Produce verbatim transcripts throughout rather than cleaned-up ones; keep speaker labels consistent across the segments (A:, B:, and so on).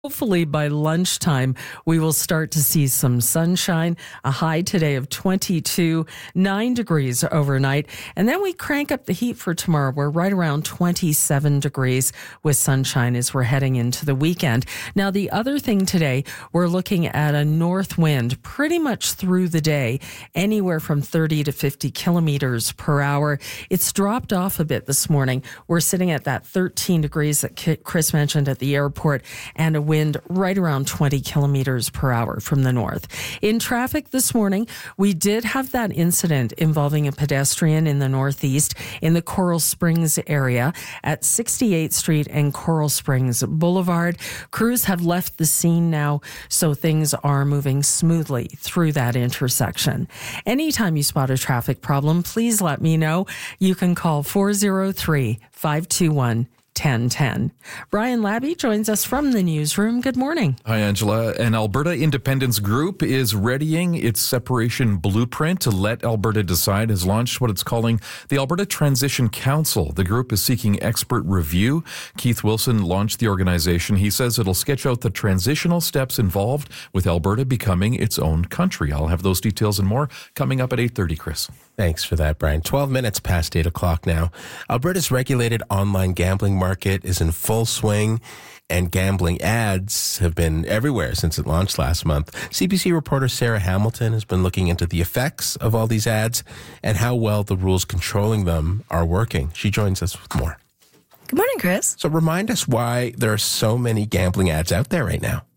A: Hopefully by lunchtime, we will start to see some sunshine, a high today of twenty-two, nine degrees overnight. And then we crank up the heat for tomorrow. We're right around twenty-seven degrees with sunshine as we're heading into the weekend. Now, the other thing today, we're looking at a north wind pretty much through the day, anywhere from thirty to fifty kilometers per hour. It's dropped off a bit this morning. We're sitting at that thirteen degrees that Chris mentioned at the airport, and a wind right around twenty kilometers per hour from the north. In traffic this morning, we did have that incident involving a pedestrian in the northeast in the Coral Springs area at sixty-eighth Street and Coral Springs Boulevard. Crews have left the scene now, so things are moving smoothly through that intersection. Anytime you spot a traffic problem, please let me know. You can call four oh three, five two one, ten ten. Brian Labby joins us from the newsroom. Good morning.
B: Hi, Angela. An Alberta Independence Group is readying its separation blueprint to let Alberta decide, has launched what it's calling the Alberta Transition Council. The group is seeking expert review. Keith Wilson launched the organization. He says it'll sketch out the transitional steps involved with Alberta becoming its own country. I'll have those details and more coming up at eight thirty, Chris.
C: Thanks for that, Brian. twelve minutes past eight o'clock now. Alberta's regulated online gambling market is in full swing, and gambling ads have been everywhere since it launched last month. C B C reporter Sarah Hamilton has been looking into the effects of all these ads and how well the rules controlling them are working. She joins us with more.
D: Good morning, Chris.
C: So remind us why there are so many gambling ads out there right now.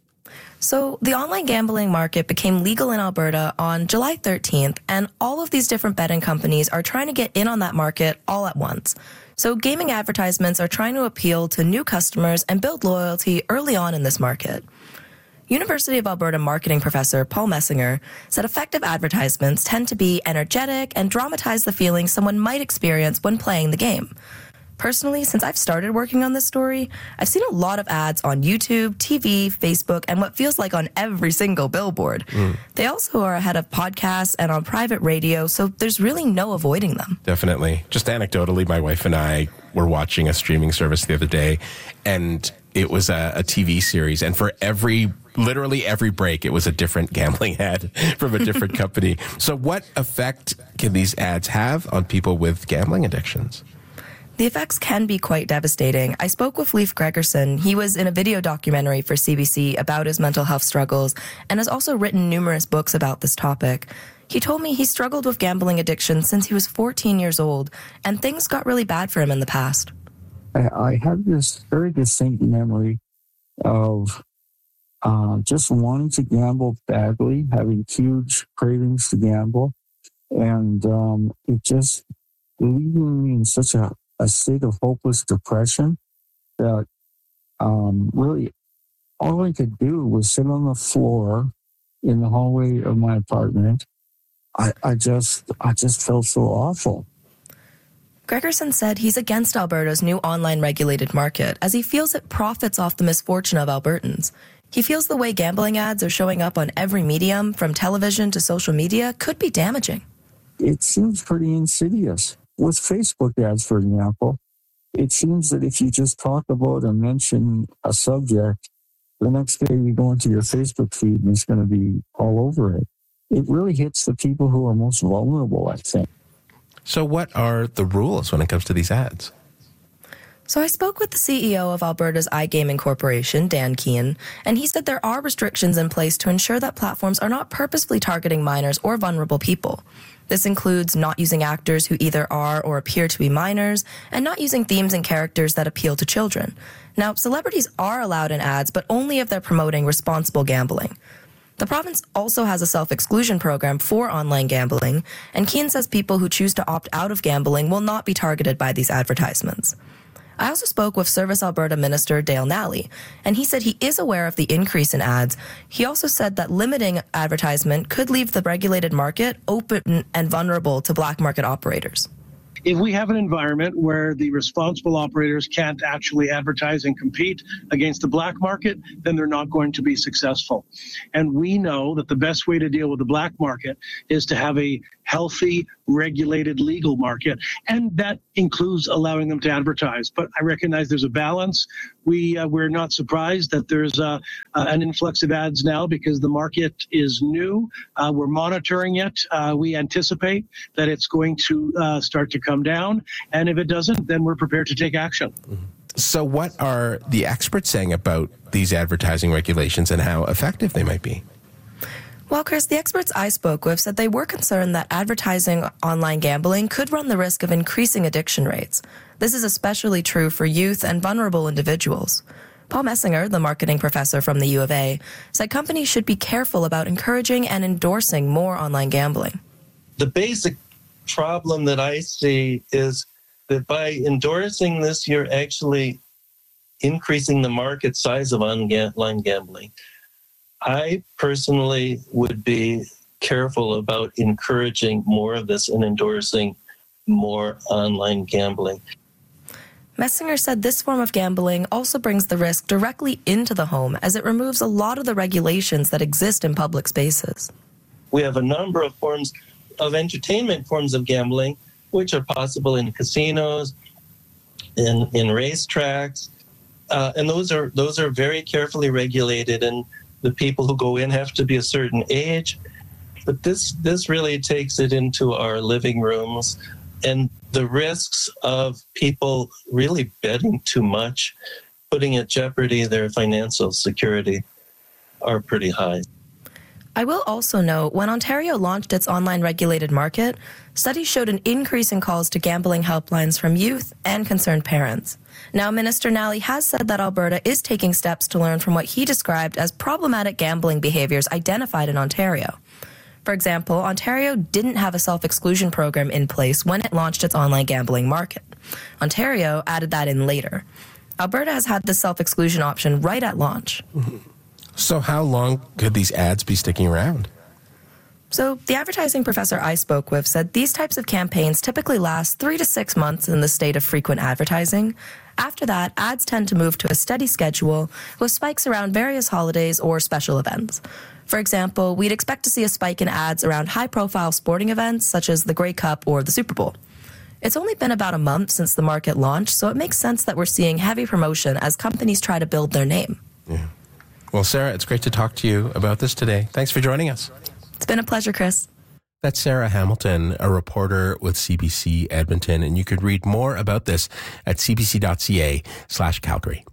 D: So the online gambling market became legal in Alberta on July thirteenth, and all of these different betting companies are trying to get in on that market all at once. So gaming advertisements are trying to appeal to new customers and build loyalty early on in this market. University of Alberta marketing professor Paul Messinger said effective advertisements tend to be energetic and dramatize the feeling someone might experience when playing the game. Personally, since I've started working on this story, I've seen a lot of ads on YouTube, T V, Facebook, and what feels like on every single billboard. Mm. They also are ahead of podcasts and on private radio, so there's really no avoiding them.
C: Definitely. Just anecdotally, my wife and I were watching a streaming service the other day, and it was a, a T V series, and for every literally every break, it was a different gambling ad from a different company. So what effect can these ads have on people with gambling addictions?
D: The effects can be quite devastating. I spoke with Leif Gregerson. He was in a video documentary for C B C about his mental health struggles and has also written numerous books about this topic. He told me he struggled with gambling addiction since he was fourteen years old, and things got really bad for him in the past.
E: I, I have this very distinct memory of uh, just wanting to gamble badly, having huge cravings to gamble, and um, it just leaving me in such a a state of hopeless depression that um, really all I could do was sit on the floor in the hallway of my apartment. I, I just I just felt so awful.
D: Gregerson said he's against Alberta's new online regulated market as he feels it profits off the misfortune of Albertans. He feels the way gambling ads are showing up on every medium, from television to social media, could be damaging.
E: It seems pretty insidious. With Facebook ads, for example, it seems that if you just talk about or mention a subject, the next day you go into your Facebook feed and it's going to be all over it. It really hits the people who are most vulnerable, I think.
C: So what are the rules when it comes to these ads?
D: So I spoke with the C E O of Alberta's iGaming Corporation, Dan Keane, and he said there are restrictions in place to ensure that platforms are not purposefully targeting minors or vulnerable people. This includes not using actors who either are or appear to be minors, and not using themes and characters that appeal to children. Now, celebrities are allowed in ads, but only if they're promoting responsible gambling. The province also has a self-exclusion program for online gambling, and Keane says people who choose to opt out of gambling will not be targeted by these advertisements. I also spoke with Service Alberta Minister Dale Nally, and he said he is aware of the increase in ads. He also said that limiting advertisement could leave the regulated market open and vulnerable to black market operators.
F: If we have an environment where the responsible operators can't actually advertise and compete against the black market, then they're not going to be successful. And we know that the best way to deal with the black market is to have a healthy, regulated, legal market. And that includes allowing them to advertise. But I recognize there's a balance. We, uh, we're not surprised that there's uh, uh, an influx of ads now because the market is new. Uh, we're monitoring it. Uh, we anticipate that it's going to uh, start to come down. And if it doesn't, then we're prepared to take action.
C: Mm-hmm. So what are the experts saying about these advertising regulations and how effective they might be?
D: Well, Chris, the experts I spoke with said they were concerned that advertising online gambling could run the risk of increasing addiction rates. This is especially true for youth and vulnerable individuals. Paul Messinger, the marketing professor from the U of A, said companies should be careful about encouraging and endorsing more online gambling.
G: The basic problem that I see is that by endorsing this, you're actually increasing the market size of online gambling. I personally would be careful about encouraging more of this and endorsing more online gambling.
D: Messinger said this form of gambling also brings the risk directly into the home as it removes a lot of the regulations that exist in public spaces.
G: We have a number of forms of entertainment forms of gambling, which are possible in casinos, in in racetracks, uh, and those are those are very carefully regulated, and the people who go in have to be a certain age. But this this really takes it into our living rooms, and the risks of people really betting too much, putting at jeopardy their financial security, are pretty high.
D: I will also note, when Ontario launched its online regulated market, studies showed an increase in calls to gambling helplines from youth and concerned parents. Now, Minister Nally has said that Alberta is taking steps to learn from what he described as problematic gambling behaviours identified in Ontario. For example, Ontario didn't have a self-exclusion program in place when it launched its online gambling market. Ontario added that in later. Alberta has had the self-exclusion option right at launch.
C: Mm-hmm. So how long could these ads be sticking around?
D: So the advertising professor I spoke with said these types of campaigns typically last three to six months in the state of frequent advertising. After that, ads tend to move to a steady schedule with spikes around various holidays or special events. For example, we'd expect to see a spike in ads around high-profile sporting events such as the Grey Cup or the Super Bowl. It's only been about a month since the market launched, so it makes sense that we're seeing heavy promotion as companies try to build their name.
C: Yeah. Well, Sarah, it's great to talk to you about this today. Thanks for joining us.
D: It's been a pleasure, Chris.
C: That's Sarah Hamilton, a reporter with C B C Edmonton, and you could read more about this at cbc.ca slash Calgary.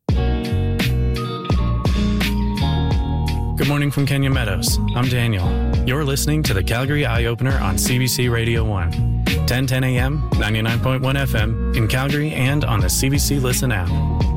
H: Good morning from Kenya Meadows. I'm Daniel. You're listening to the Calgary Eye Opener on C B C Radio one, ten ten a.m., ninety-nine point one F M in Calgary and on the C B C Listen app.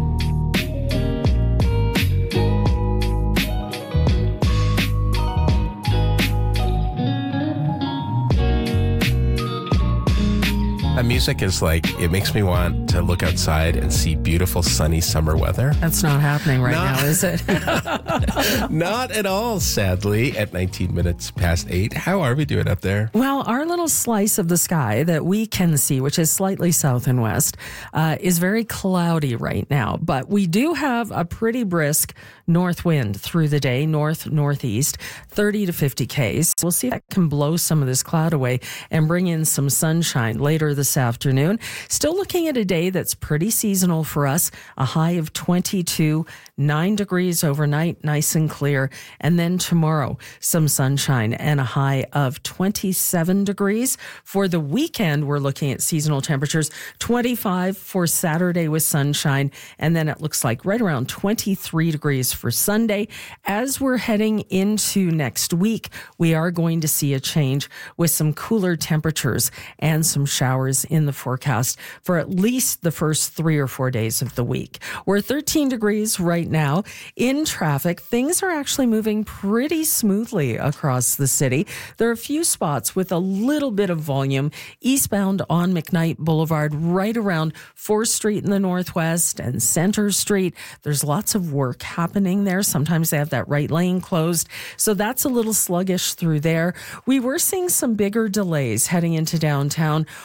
C: That music is like, it makes me want to look outside and see beautiful sunny summer weather.
A: That's not happening right
C: Not-
A: now, is it?
C: Not at all, sadly, at nineteen minutes past eight. How are we doing up there?
A: Well, our little slice of the sky that we can see, which is slightly south and west, uh, is very cloudy right now. But we do have a pretty brisk north wind through the day, north, northeast, thirty to fifty Ks. We'll see if that can blow some of this cloud away and bring in some sunshine later this afternoon. Still looking at a day that's pretty seasonal for us, a high of twenty-two, nine degrees overnight, nice and clear. And then tomorrow, some sunshine and a high of twenty-seven degrees. For the weekend, we're looking at seasonal temperatures, twenty-five for Saturday with sunshine. And then it looks like right around twenty-three degrees for Sunday. As we're heading into next week, we are going to see a change with some cooler temperatures and some showers in the forecast for at least the first three or four days of the week. We're thirteen degrees right now. In traffic, things are actually moving pretty smoothly across the city. There are a few spots with a little bit of volume eastbound on McKnight Boulevard, right around fourth Street in the Northwest and Center Street. There's lots of work happening there. Sometimes they have that right lane closed. So that's a little sluggish through there. We were seeing some bigger delays heading into downtown, west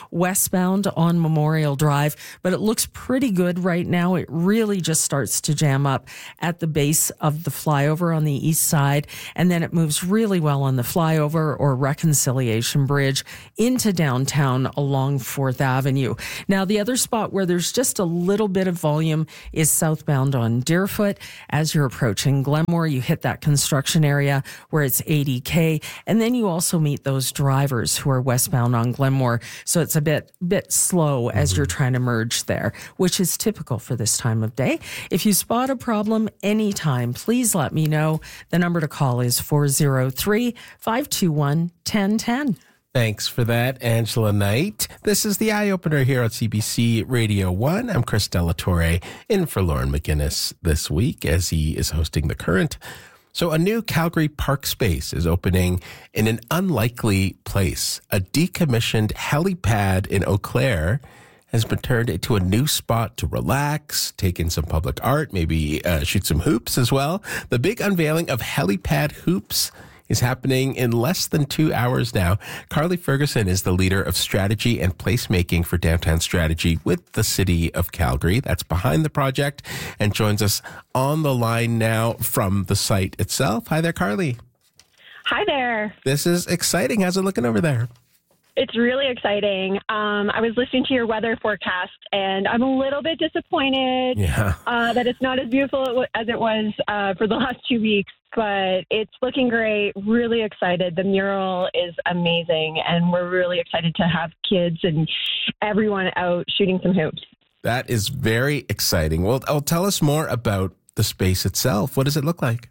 A: westbound on Memorial Drive, but it looks pretty good right now. It really just starts to jam up at the base of the flyover on the east side, and then it moves really well on the flyover or Reconciliation Bridge into downtown along Fourth Avenue. Now, the other spot where there's just a little bit of volume is southbound on Deerfoot. As you're approaching Glenmore, you hit that construction area where it's eighty K, and then you also meet those drivers who are westbound on Glenmore. So it's a bit bit slow as mm-hmm. you're trying to merge there, which is typical for this time of day. If you spot a problem anytime, please let me know. The number to call is four oh three, five two one, one oh one oh.
C: Thanks for that, Angela Knight. This is the Eye Opener here on C B C Radio one. I'm Chris Delatorre, in for Lauren McGinnis this week as he is hosting The Current. So a new Calgary park space is opening in an unlikely place. A decommissioned helipad in Eau Claire has been turned into a new spot to relax, take in some public art, maybe uh, shoot some hoops as well. The big unveiling of Helipad Hoops is happening in less than two hours now. Carly Ferguson is the leader of strategy and placemaking for Downtown Strategy with the City of Calgary. That's behind the project, and joins us on the line now from the site itself. Hi there, Carly.
I: Hi there.
C: This is exciting. How's it looking over there?
I: It's really exciting. Um, I was listening to your weather forecast, and I'm a little bit disappointed
C: yeah.
I: uh, that it's not as beautiful as it was uh, for the last two weeks, but it's looking great. Really excited. The mural is amazing, and we're really excited to have kids and everyone out shooting some hoops.
C: That is very exciting. Well, oh, tell us more about the space itself. What does it look like?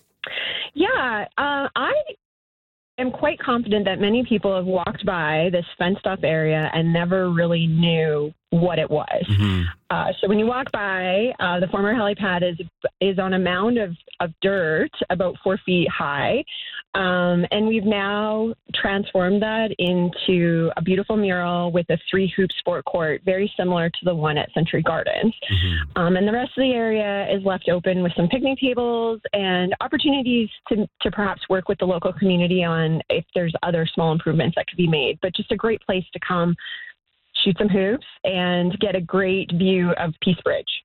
I: Yeah, uh, I... I'm quite confident that many people have walked by this fenced-off area and never really knew what it was. Mm-hmm. Uh, so when you walk by, uh, the former helipad is is on a mound of, of dirt about four feet high, um, and we've now transformed that into a beautiful mural with a three-hoop sport court, very similar to the one at Century Gardens. Mm-hmm. Um, and the rest of the area is left open with some picnic tables and opportunities to, to perhaps work with the local community on if there's other small improvements that could be made. But just a great place to come shoot some hoops and get a great view of Peace Bridge.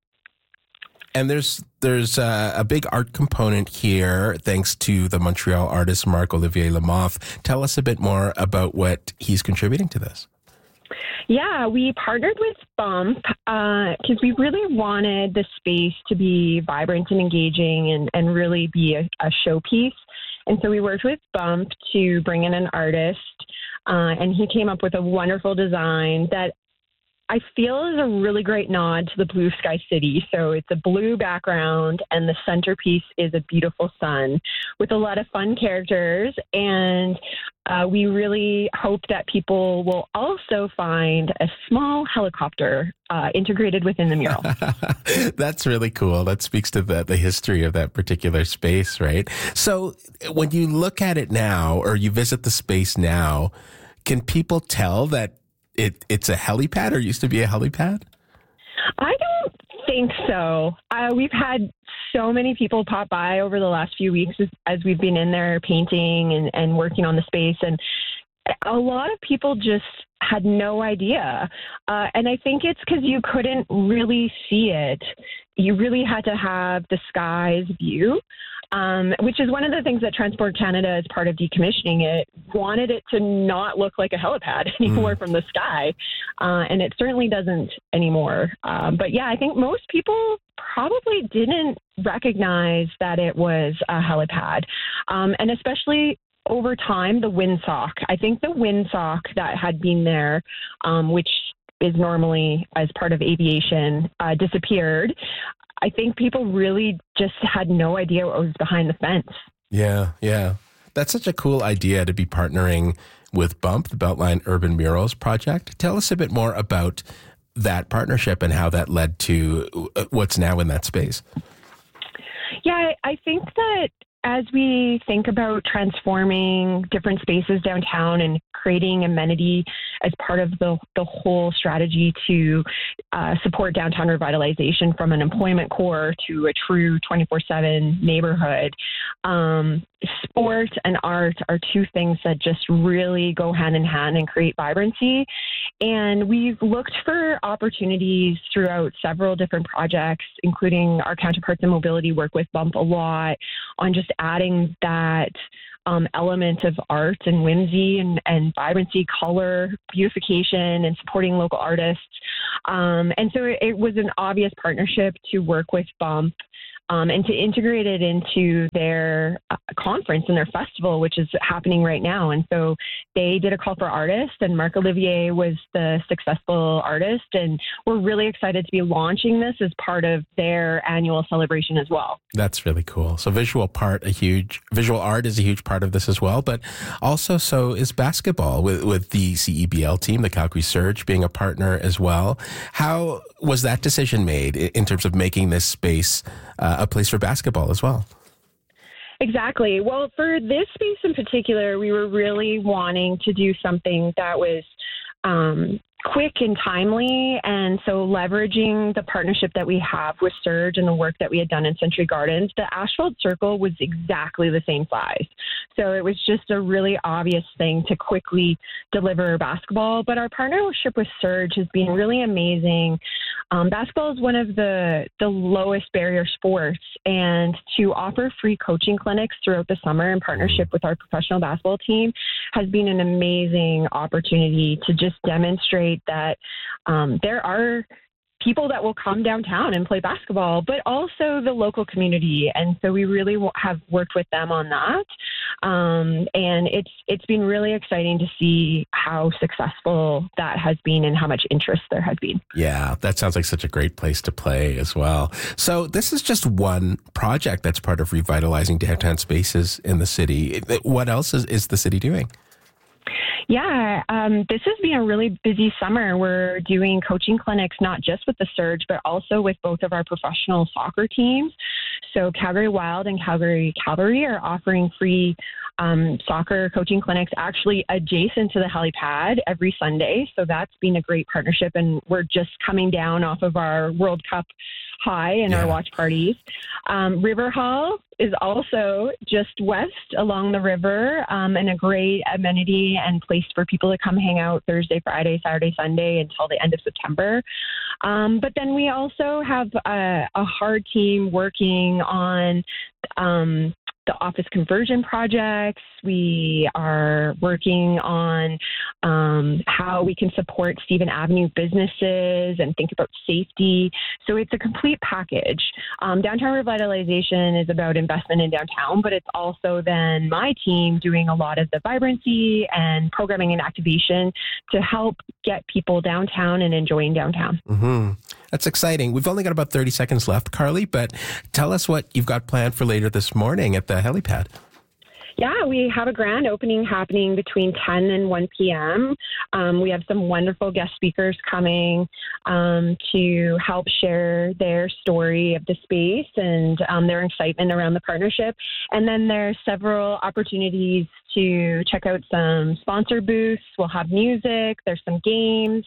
C: And there's there's a, a big art component here, thanks to the Montreal artist Marc-Olivier Lamoth. Tell us a bit more about what he's contributing to this.
I: Yeah, we partnered with Bump because uh, we really wanted the space to be vibrant and engaging and, and really be a, a showpiece. And so we worked with Bump to bring in an artist, uh, and he came up with a wonderful design that I feel is a really great nod to the Blue Sky City. So it's a blue background, and the centerpiece is a beautiful sun with a lot of fun characters. And uh, we really hope that people will also find a small helicopter uh, integrated within the mural.
C: That's really cool. That speaks to the, the history of that particular space, right? So when you look at it now, or you visit the space now, can people tell that It, it's a helipad, or used to be a helipad?
I: I don't think so. Uh, we've had so many people pop by over the last few weeks as, as we've been in there painting and, and working on the space. And a lot of people just had no idea. Uh, and I think it's because you couldn't really see it. You really had to have the sky's view. Um, which is one of the things that Transport Canada, as part of decommissioning it, wanted it to not look like a helipad anymore mm. from the sky. Uh, and it certainly doesn't anymore. Um, but yeah, I think most people probably didn't recognize that it was a helipad. Um, and especially over time, the windsock. I think the windsock that had been there, um, which is normally as part of aviation, uh, disappeared. I think people really just had no idea what was behind the fence.
C: Yeah, yeah. That's such a cool idea to be partnering with Bump, the Beltline Urban Murals Project. Tell us a bit more about that partnership and how that led to what's now in that space.
I: Yeah, I think that as we think about transforming different spaces downtown and creating amenity as part of the, the whole strategy to uh, support downtown revitalization from an employment core to a true twenty-four seven neighborhood, um, sport and art are two things that just really go hand in hand and create vibrancy. And we've looked for opportunities throughout several different projects, including our counterparts in mobility work with Bump a lot on just adding that Um, element of art and whimsy and, and vibrancy, color, beautification, and supporting local artists. Um, and so it, it was an obvious partnership to work with Bump um, and to integrate it into their uh, conference and their festival, which is happening right now. And so they did a call for artists, and Marc Olivier was the successful artist. And we're really excited to be launching this as part of their annual celebration as well.
C: That's really cool. So visual part, a huge visual art is a huge part of this as well, but also so is basketball with, with the C E B L team, the Calgary Surge being a partner as well. How was that decision made in terms of making this space uh, a place for basketball as well?
I: Exactly. Well, for this space in particular, we were really wanting to do something that was um, quick and timely. And so leveraging the partnership that we have with Surge and the work that we had done in Century Gardens, the asphalt circle was exactly the same size. So it was just a really obvious thing to quickly deliver basketball. But our partnership with Surge has been really amazing. Um, basketball is one of the, the lowest barrier sports, and to offer free coaching clinics throughout the summer in partnership with our professional basketball team has been an amazing opportunity to just demonstrate that um, there are people that will come downtown and play basketball, but also the local community. And so we really w- have worked with them on that. Um, and it's it's been really exciting to see how successful that has been and how much interest there has been.
C: Yeah, that sounds like such a great place to play as well. So this is just one project that's part of revitalizing downtown spaces in the city. What else is, is the city doing?
I: Yeah, um, this has been a really busy summer. We're doing coaching clinics, not just with the Surge, but also with both of our professional soccer teams. So Calgary Wild and Calgary Cavalry are offering free um, soccer coaching clinics actually adjacent to the helipad every Sunday. So that's been a great partnership. And we're just coming down off of our World Cup high in yeah. our watch parties. Um, River Hall is also just west along the river um, and a great amenity and place for people to come hang out Thursday, Friday, Saturday, Sunday until the end of September. Um, but then we also have a, a hard team working on um, the office conversion projects. We are working on um, how we can support Stephen Avenue businesses and think about safety. So it's a complete package. Um, downtown revitalization is about investment in downtown, but it's also then my team doing a lot of the vibrancy and programming and activation to help get people downtown and enjoying downtown.
C: Mm-hmm. That's exciting. We've only got about thirty seconds left, Carly, but tell us what you've got planned for later this morning at the helipad.
I: Yeah, we have a grand opening happening between ten and one p.m. Um, we have some wonderful guest speakers coming um, to help share their story of the space and um, their excitement around the partnership. And then there's several opportunities to check out some sponsor booths. We'll have music. There's some games.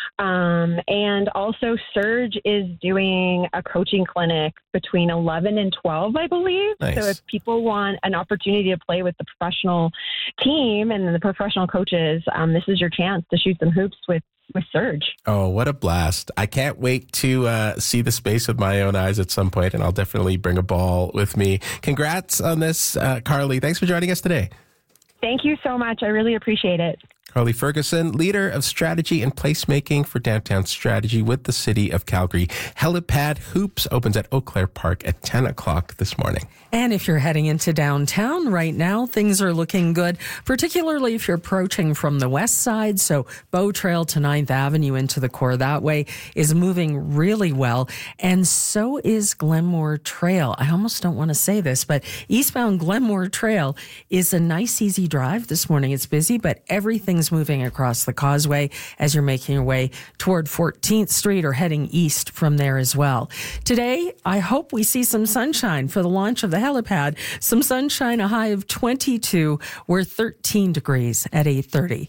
I: Um, and also Surge is doing a coaching clinic between eleven and twelve, I believe.
C: Nice.
I: So if people want an opportunity to play with the professional team and the professional coaches, um, this is your chance to shoot some hoops with with Surge.
C: Oh, what a blast. I can't wait to uh, see the space with my own eyes at some point, and I'll definitely bring a ball with me. Congrats on this, uh, Carly. Thanks for joining us today.
I: Thank you so much. I really appreciate it.
C: Carly Ferguson, leader of strategy and placemaking for downtown strategy with the City of Calgary. Helipad Hoops opens at Eau Claire Park at ten o'clock this morning.
A: And if you're heading into downtown right now, things are looking good, particularly if you're approaching from the west side. So Bow Trail to ninth Avenue into the core that way is moving really well. And so is Glenmore Trail. I almost don't want to say this, but eastbound Glenmore Trail is a nice, easy drive this morning. It's busy, but everything's moving across the causeway as you're making your way toward fourteenth Street or heading east from there as well. Today, I hope we see some sunshine for the launch of the helipad. Some sunshine, a high of twenty-two. We're thirteen degrees at eight thirty.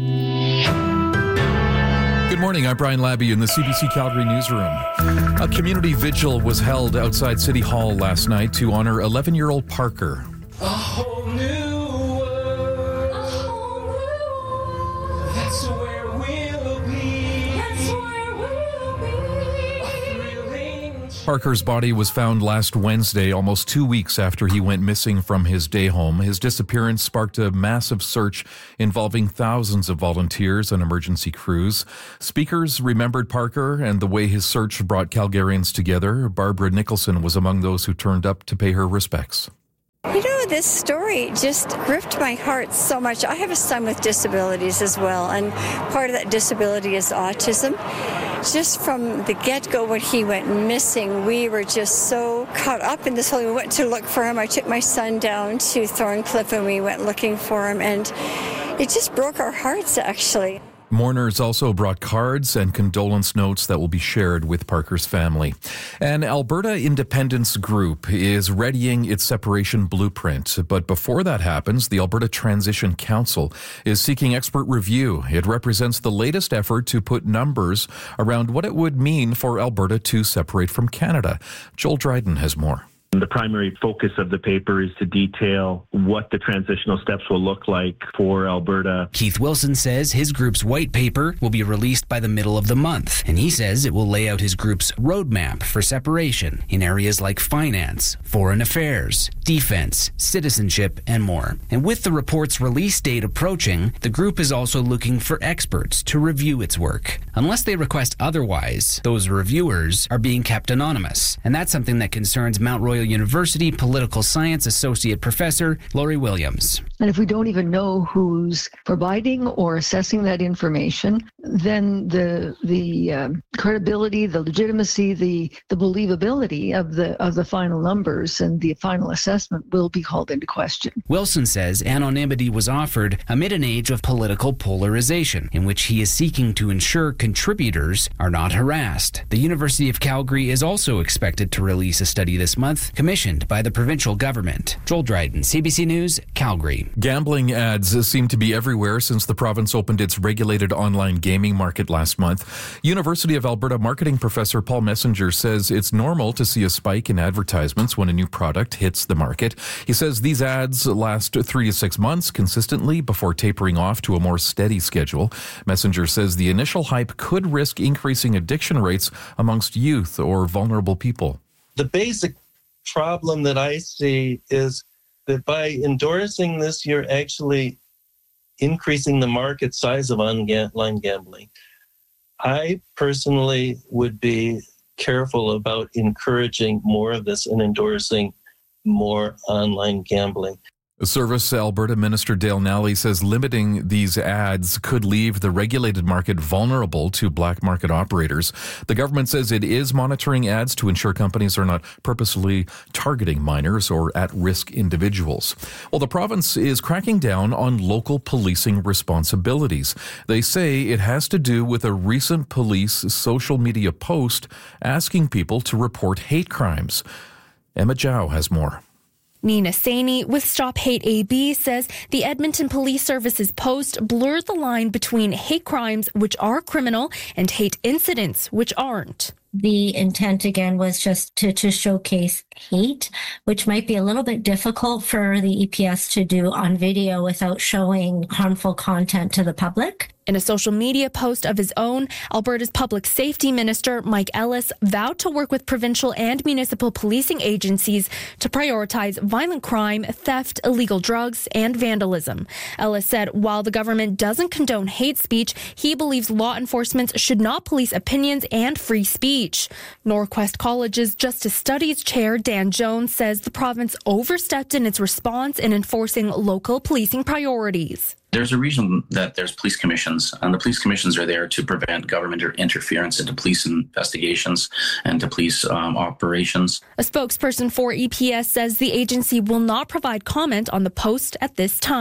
B: Good morning. I'm Brian Labby in the C B C Calgary newsroom. A community vigil was held outside City Hall last night to honor eleven-year-old Parker.
J: Oh. whole new world. A whole new world. That's where we'll be. That's where we'll be. A thrilling.
B: Parker's body was found last Wednesday, almost two weeks after he went missing from his day home. His disappearance sparked a massive search involving thousands of volunteers and emergency crews. Speakers remembered Parker and the way his search brought Calgarians together. Barbara Nicholson was among those who turned up to pay her respects.
K: You know, this story just gripped my heart so much. I have a son with disabilities as well, and part of that disability is autism. Just from the get-go when he went missing, we were just so caught up in this whole, we went to look for him. I took my son down to Thorncliffe and we went looking for him, and it just broke our hearts, actually.
B: Mourners also brought cards and condolence notes that will be shared with Parker's family. An Alberta independence group is readying its separation blueprint. But before that happens, the Alberta Transition Council is seeking expert review. It represents the latest effort to put numbers around what it would mean for Alberta to separate from Canada. Joel Dryden has more.
L: The primary focus of the paper is to detail what the transitional steps will look like for Alberta.
M: Keith Wilson says his group's white paper will be released by the middle of the month, and he says it will lay out his group's roadmap for separation in areas like finance, foreign affairs, defense, citizenship, and more. And with the report's release date approaching, the group is also looking for experts to review its work. Unless they request otherwise, those reviewers are being kept anonymous, and that's something that concerns Mount Royal University Political Science Associate Professor Laurie Williams.
N: And if we don't even know who's providing or assessing that information, then the the uh, credibility, the legitimacy, the the believability of the of the final numbers and the final assessment will be called into question.
M: Wilson says anonymity was offered amid an age of political polarization, in which he is seeking to ensure contributors are not harassed. The University of Calgary is also expected to release a study this month commissioned by the provincial government. Joel Dryden, C B C News, Calgary.
B: Gambling ads seem to be everywhere since the province opened its regulated online gaming market last month. University of Alberta marketing professor Paul Messenger says it's normal to see a spike in advertisements when a new product hits the market. He says these ads last three to six months consistently before tapering off to a more steady schedule. Messenger says the initial hype could risk increasing addiction rates amongst youth or vulnerable people.
G: The basic problem that I see is that by endorsing this, you're actually increasing the market size of online gambling. I personally would be careful about encouraging more of this and endorsing more online gambling.
B: Service Alberta Minister Dale Nally says limiting these ads could leave the regulated market vulnerable to black market operators. The government says it is monitoring ads to ensure companies are not purposely targeting minors or at-risk individuals. Well, the province is cracking down on local policing responsibilities. They say it has to do with a recent police social media post asking people to report hate crimes. Emma Zhao has more.
O: Nina Saini with Stop Hate A B says the Edmonton Police Service's post blurred the line between hate crimes, which are criminal, and hate incidents, which aren't.
P: The intent, again, was just to, to showcase hate, which might be a little bit difficult for the E P S to do on video without showing harmful content to the public.
O: In a social media post of his own, Alberta's Public Safety Minister, Mike Ellis, vowed to work with provincial and municipal policing agencies to prioritize violent crime, theft, illegal drugs, and vandalism. Ellis said while the government doesn't condone hate speech, he believes law enforcement should not police opinions and free speech. Norquest College's Justice Studies Chair, Dan Jones, says the province overstepped in its response in enforcing local policing priorities.
Q: There's a reason that there's police commissions, and the police commissions are there to prevent government interference into police investigations and to police um, operations.
O: A spokesperson for E P S says the agency will not provide comment on the post at this time.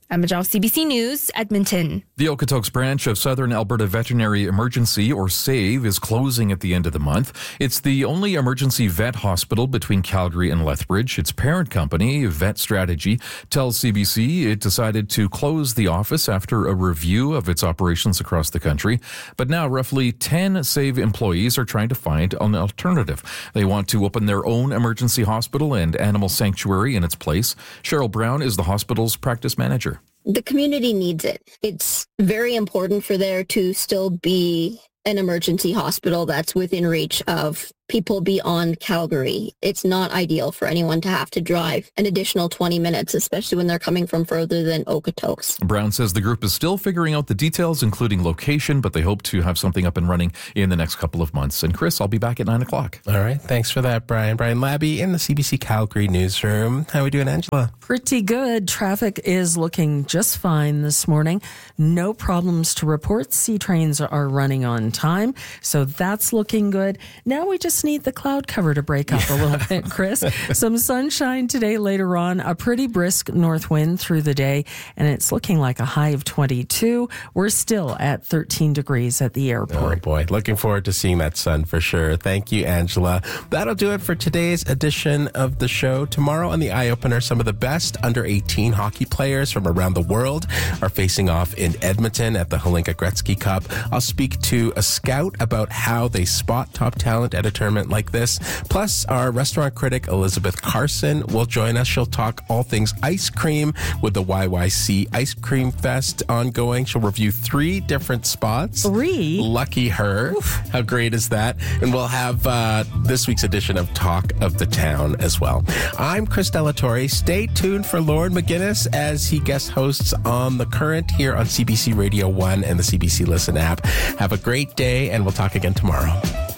O: Emma Jow, C B C News, Edmonton.
B: The Okotoks branch of Southern Alberta Veterinary Emergency, or SAVE, is closing at the end of the month. It's the only emergency vet hospital between Calgary and Lethbridge. Its parent company, Vet Strategy, tells C B C it decided to close the office after a review of its operations across the country. But now roughly ten SAVE employees are trying to find an alternative. They want to open their own emergency hospital and animal sanctuary in its place. Cheryl Brown is the hospital's practice manager.
R: The community needs it. It's very important for there to still be an emergency hospital that's within reach of people beyond Calgary. It's not ideal for anyone to have to drive an additional twenty minutes, especially when they're coming from further than Okotoks.
B: Brown says the group is still figuring out the details, including location, but they hope to have something up and running in the next couple of months. And Chris, I'll be back at nine o'clock.
C: All right. Thanks for that, Brian. Brian Labby in the C B C Calgary newsroom. How are we doing, Angela?
A: Pretty good. Traffic is looking just fine this morning. No problems to report. C trains are running on time, so that's looking good. Now we just need the cloud cover to break up a little bit, Chris. Some sunshine today later on, a pretty brisk north wind through the day, and it's looking like a high of twenty-two. We're still at thirteen degrees at the airport.
C: Oh, boy. Looking forward to seeing that sun for sure. Thank you, Angela. That'll do it for today's edition of the show. Tomorrow on the Eye Opener, some of the best under eighteen hockey players from around the world are facing off in Edmonton at the Hlinka Gretzky Cup. I'll speak to a scout about how they spot top talent at a tournament like this. Plus, our restaurant critic Elizabeth Carson will join us. She'll talk all things ice cream with the Y Y C Ice Cream Fest ongoing. She'll review three different spots.
A: Three?
C: Lucky her. Oof. How great is that? And we'll have uh, this week's edition of Talk of the Town as well. I'm Chris Delatorre. Stay tuned for Lauren McGinnis as he guest hosts on The Current here on C B C Radio one and the C B C Listen app. Have a great day, and we'll talk again tomorrow.